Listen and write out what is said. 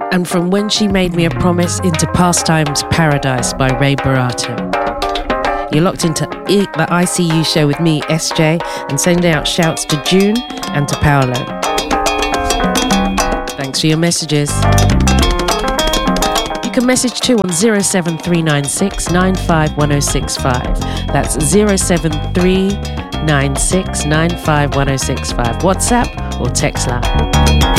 And from When She Made Me a Promise into Pastime's Paradise by Ray Barato. You're locked into the ICU show with me, SJ, and sending out shouts to June and to Paolo. Thanks for your messages. You can message too on 07396 951065. That's 07396 951065. WhatsApp or text line.